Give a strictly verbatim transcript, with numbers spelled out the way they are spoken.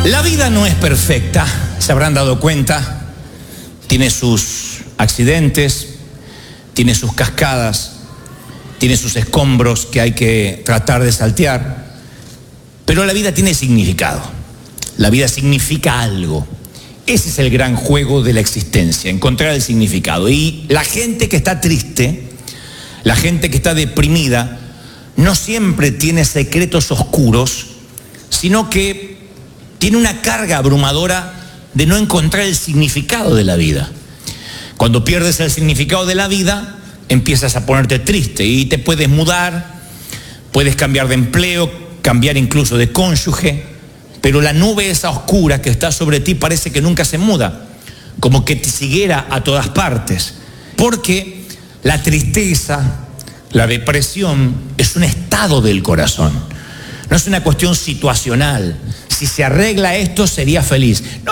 La vida no es perfecta, se habrán dado cuenta. Tiene sus accidentes, tiene sus cascadas, tiene sus escombros que hay que tratar de saltear. Pero la vida tiene significado. La vida significa algo. Ese es el gran juego de la existencia, encontrar el significado. Y la gente que está triste, la gente que está deprimida, no siempre tiene secretos oscuros, sino que tiene una carga abrumadora de no encontrar el significado de la vida. Cuando pierdes el significado de la vida, empiezas a ponerte triste y te puedes mudar, puedes cambiar de empleo, cambiar incluso de cónyuge, pero la nube esa oscura que está sobre ti parece que nunca se muda, como que te siguiera a todas partes, porque la tristeza, la depresión es un estado del corazón, no es una cuestión situacional. Si se arregla esto, sería feliz. No.